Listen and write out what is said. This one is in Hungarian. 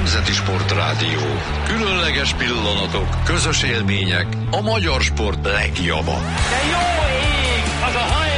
Nemzeti Sportrádió. Különleges pillanatok, közös élmények, a magyar sport legjava. De jó ég! Az a hajrá!